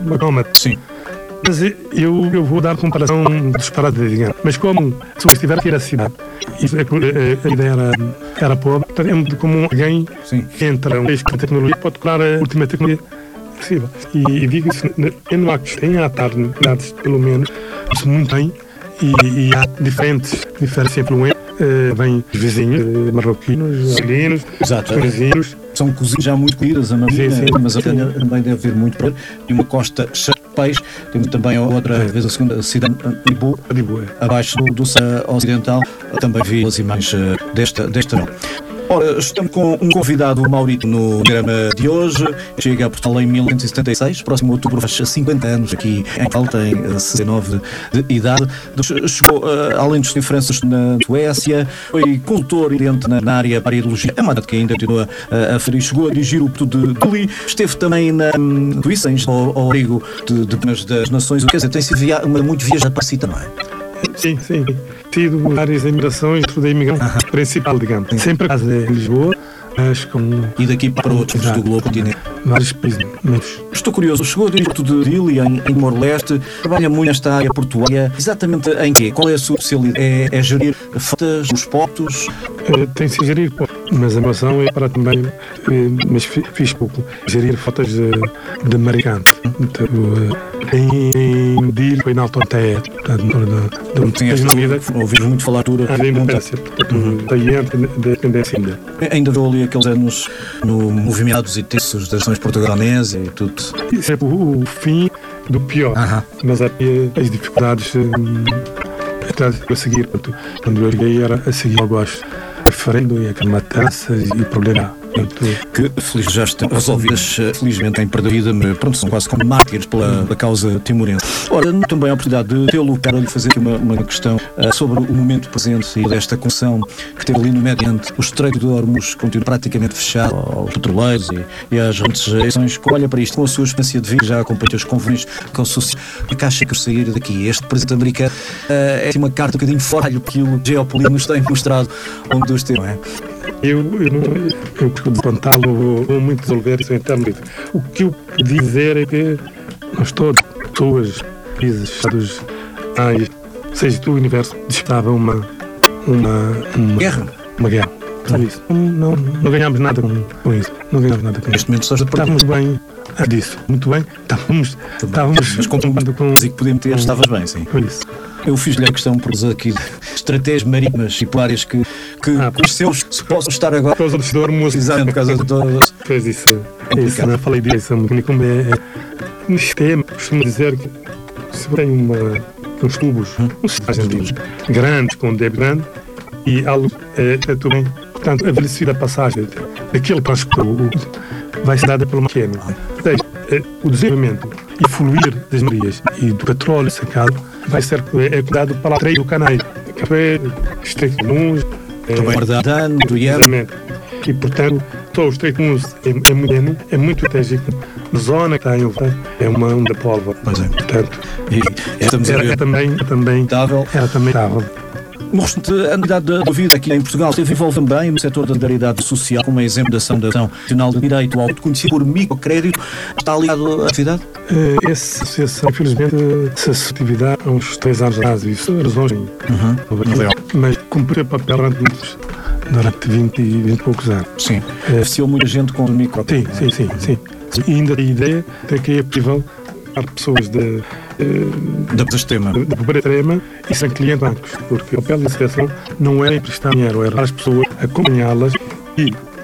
uma calma. Sim. Mas eu vou dar comparação disparada, digamos. Mas como se eu estiver aqui na cidade, e a ideia era pobre, portanto, é muito comum alguém que entra um país com a tecnologia pode procurar a última tecnologia possível. E digo isso, eu não acho que em atividades, pelo menos, isso muito bem, e há diferentes influências. Vêm vizinhos, marroquinos, argelinos, vizinhos. São cozinhas já muito comidas, a maioria, mas a também deve vir muito para e uma costa cheia de peixe. Temos também outra vez a segunda cidade de Lisboa, abaixo do Saara Ocidental. Também vi as imagens desta não. Ora, estamos com um convidado, o Maurito, no programa de hoje. Chega a Portugal em 1976, próximo outubro faz 50 anos aqui em Portugal, tem 69 de idade. Chegou, além de diferenças na Suécia, foi consultor e dentro na área para a ideologia, é uma data que ainda continua a ferir. Chegou a dirigir o Porto de Dili, esteve também na Suíça, ao abrigo das Nações. Quer dizer, tem sido muito viajado para si também. Sim. Tido várias imigrações, da imigração principal, digamos. Sempre a casa de Lisboa, mas com... E daqui para outros do globo continente. Vários países. Estou curioso, chegou a dirigir o Porto de Dili, em Timor-Leste, trabalha muito nesta área portuária. Exatamente em quê? Qual é a sua especialidade? É gerir fotos, os portos? Tem que gerir portos, mas a noção é para também, mas fiz pouco, gerir fotos de maricante. Em Dili foi na Altonteia, ouvimos muito falar de independência ainda. Ainda vou ali aqueles anos no movimentados e textos das nações portuguesas e tudo. Isso é o fim do pior, mas havia as dificuldades a seguir. Quando eu cheguei era a seguir logo aos referendo e aquelas matanças e problema. Que felizmente já estão resolvidas, felizmente em perda de vida, pronto, são quase como mártires pela causa timorense. Ora, também a oportunidade de tê-lo para lhe fazer aqui uma questão sobre o momento presente e desta construção que teve ali no Médio Oriente. O Estreito de Hormuz continua praticamente fechado aos petroleiros e às rejeições. Olha para isto, com a sua experiência de vida, já acompanhou os convênios com o social. O que acha que sair daqui? Este presidente americano é uma carta um bocadinho fora do que o geopolítico nos tem mostrado ao longo dos tempos, não é? Eu de contá-lo, vou muito resolver isso em termos. O que eu podia dizer é que nós todos, pessoas, países, estados, seja do universo, disputavam uma guerra. Uma guerra. Isso. Não ganhámos nada com isso. Não ganhámos nada com isso. Neste momento estávamos bem disso. Muito bem. Estávamos mas com que podemos ter, estavas bem, sim. Por isso. Eu fiz-lhe a questão por usar aqui estratégias marítimas e polares que os seus se possam estar agora. Por causa do almoço. Exato, por causa de todas. Pois isso. Eu falei disso. No sistema, costumo dizer que se tem uns tubos, grandes, com um débito grande, e algo também. Portanto, a velocidade da passagem daquele transporte vai ser dada pelo pequeno. Ou seja, o desenvolvimento e fluir das marias e do petróleo sacado vai ser cuidado pela trade do canais. Café, Estreito de Hormuz, do Iémen. E, portanto, todo o Estreito de Hormuz é muito estratégico. A zona que tem é uma onda de pólvora. Pois é. Portanto, era também estável. No restante, a unidade da vida aqui em Portugal esteve envolvida também no setor da solidariedade social, como exemplo da Ação Nacional de Direito ao conhecido por microcrédito. Está ligado à atividade? Essa associação, infelizmente, essa atividade há uns 3 anos atrás, isso razões mas cumpriu o papel durante 20 e poucos anos. Sim. Oficiou muita gente com o microcrédito. Sim. E ainda a ideia de que é possível para pessoas da pobreza extrema e sem clientes bancos, porque o papel da associação não é emprestar dinheiro, é as pessoas acompanhá-las e